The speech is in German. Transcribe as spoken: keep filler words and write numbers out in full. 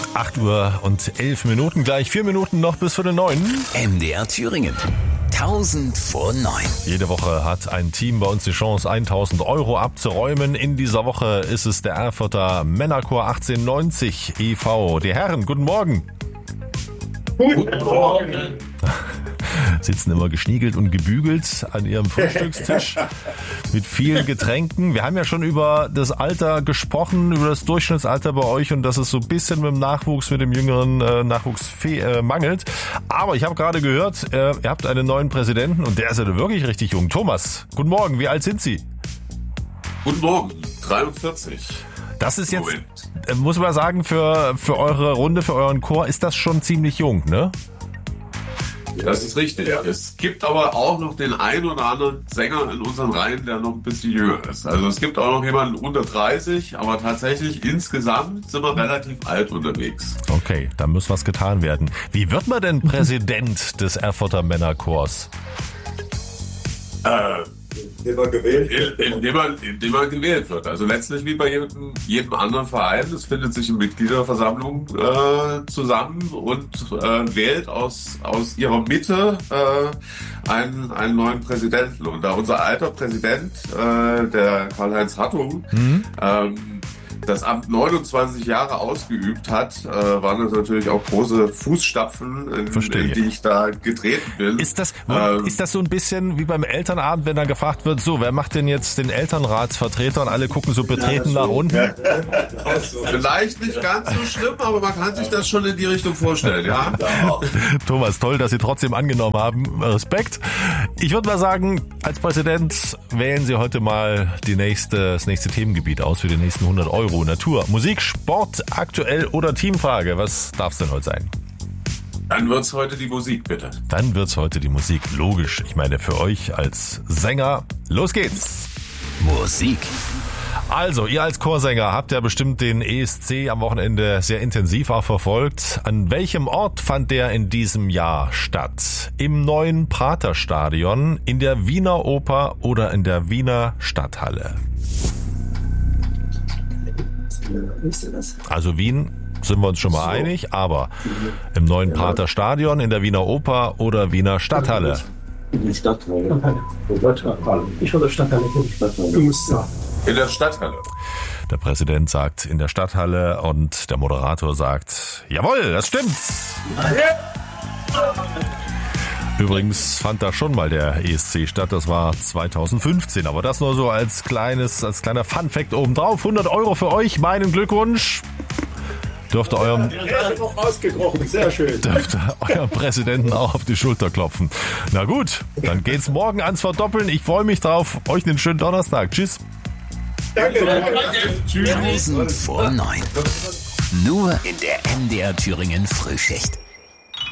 acht Uhr und elf Minuten gleich. Vier Minuten noch bis Viertel neun. M D R Thüringen. tausend vor neun. Jede Woche hat ein Team bei uns die Chance, tausend Euro abzuräumen. In dieser Woche ist es der Erfurter Männerchor achtzehnhundertneunzig e V Die Herren, guten Morgen. Guten Morgen. Sitzen immer geschniegelt und gebügelt an ihrem Frühstückstisch mit vielen Getränken. Wir haben ja schon über das Alter gesprochen, über das Durchschnittsalter bei euch und dass es so ein bisschen mit dem Nachwuchs, mit dem jüngeren äh, Nachwuchs fe- äh, mangelt. Aber ich habe gerade gehört, äh, ihr habt einen neuen Präsidenten und der ist ja wirklich richtig jung. Thomas, guten Morgen, wie alt sind Sie? Guten Morgen, dreiundvierzig. Das ist jetzt, äh, muss man sagen, für, für eure Runde, für euren Chor ist das schon ziemlich jung, ne? Das ist richtig. Es gibt aber auch noch den einen oder anderen Sänger in unseren Reihen, der noch ein bisschen jünger ist. Also es gibt auch noch jemanden unter dreißig, aber tatsächlich insgesamt sind wir relativ alt unterwegs. Okay, da muss was getan werden. Wie wird man denn Präsident des Erfurter Männerchors? Äh, Indem man gewählt wird. Indem man, indem man gewählt wird. Also letztlich wie bei jedem, jedem anderen Verein. Es findet sich eine Mitgliederversammlung äh, zusammen und äh, wählt aus, aus ihrer Mitte äh, einen, einen neuen Präsidenten. Und da unser alter Präsident, äh, der Karl-Heinz Hartung, mhm. ähm, das Amt neunundzwanzig Jahre ausgeübt hat, äh, waren das natürlich auch große Fußstapfen, in, in die ich da getreten bin. Ist das, ähm, ist das so ein bisschen wie beim Elternabend, wenn da gefragt wird, so, wer macht denn jetzt den Elternratsvertreter und alle gucken so betreten ja, nach unten? Ja. Vielleicht nicht ganz so schlimm, aber man kann sich das schon in die Richtung vorstellen, ja. Thomas, toll, dass Sie trotzdem angenommen haben. Respekt. Ich würde mal sagen, als Präsident wählen Sie heute mal die nächste, das nächste Themengebiet aus für die nächsten hundert Euro. Natur, Musik, Sport, aktuell oder Teamfrage? Was darf es denn heute sein? Dann wird's heute die Musik, bitte. Dann wird's heute die Musik. Logisch. Ich meine, für euch als Sänger, los geht's. Musik. Also, ihr als Chorsänger habt ja bestimmt den E S C am Wochenende sehr intensiv auch verfolgt. An welchem Ort fand der in diesem Jahr statt? Im neuen Praterstadion, in der Wiener Oper oder in der Wiener Stadthalle? Also Wien sind wir uns schon mal so einig, aber im neuen Prater Stadion, in der Wiener Oper oder Wiener Stadthalle? In der Stadthalle. Ich oder Stadthalle? Du musst sagen. In der Stadthalle. Der Präsident sagt in der Stadthalle und der Moderator sagt, jawohl, das stimmt. Übrigens fand da schon mal der E S C statt, das war zweitausendfünfzehn, aber das nur so als kleines, als kleiner Funfact obendrauf. hundert Euro für euch, meinen Glückwunsch. Dürfte eurem, sehr schön. dürfte eurem Präsidenten auch auf die Schulter klopfen. Na gut, dann geht's morgen ans Verdoppeln. Ich freue mich drauf. Euch einen schönen Donnerstag. Tschüss. Danke. tausend vor neun. Nur in der M D R Thüringen Frühschicht.